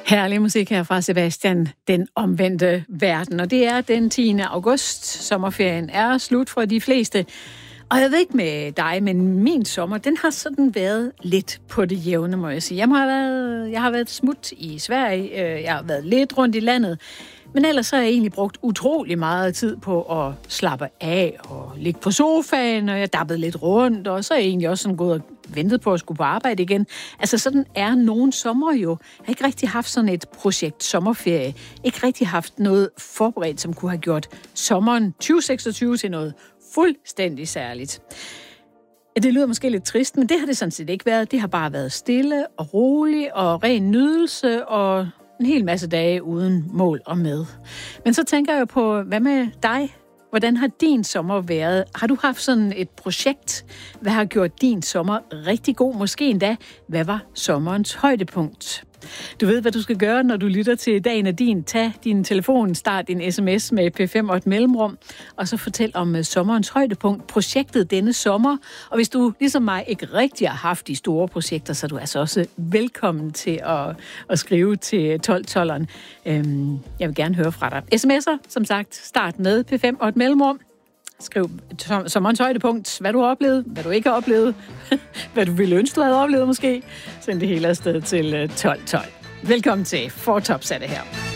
Herlig musik her fra Sebastian, Den omvendte verden. Og det er den 10. august. Sommerferien er slut for de fleste. Og jeg ved ikke med dig, men min sommer, den har sådan været lidt på det jævne, må jeg sige. Jeg har været smut i Sverige, jeg har været lidt rundt i landet. Men ellers har jeg egentlig brugt utrolig meget tid på at slappe af og ligge på sofaen, og jeg dabbede lidt rundt, og så er jeg egentlig også sådan gået og ventet på at skulle på arbejde igen. Altså sådan er nogle sommer jo. Jeg har ikke rigtig haft sådan et projekt sommerferie. Ikke rigtig haft noget forberedt, som kunne have gjort sommeren 2026 til noget fuldstændig særligt. Det lyder måske lidt trist, men det har det sådan set ikke været. Det har bare været stille og roligt og ren nydelse og en hel masse dage uden mål og med. Men så tænker jeg på, hvad med dig? Hvordan har din sommer været? Har du haft sådan et projekt? Hvad har gjort din sommer rigtig god? Måske endda, hvad var sommerens højdepunkt? Du ved, hvad du skal gøre, når du lytter til Dagen er din. Tag din telefon, start din sms med P5 og et mellemrum, og så fortæl om sommerens højdepunkt, projektet denne sommer. Og hvis du, ligesom mig, ikke rigtig har haft de store projekter, så er du altså også velkommen til at skrive til 1212'eren. Jeg vil gerne høre fra dig. SMS'er, som sagt, start med P5 og et mellemrum. Skriv sommerens højdepunkt, hvad du har oplevet, hvad du ikke har oplevet, hvad du ville ønske, du havde oplevet måske. Send det hele afsted til 1212. Velkommen til Four Tops er det her.